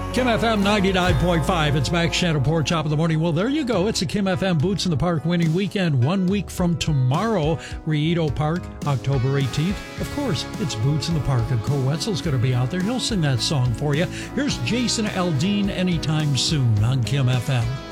Kim FM 99.5. It's Max Shannon, Pork Chop of the Morning. Well, there you go. It's a Kim FM Boots in the Park winning weekend. 1 week from tomorrow, Riedo Park, October 18th. Of course, it's Boots in the Park, and Cole Wetzel's going to be out there. He'll sing that song for you. Here's Jason Aldean, Anytime Soon on Kim FM.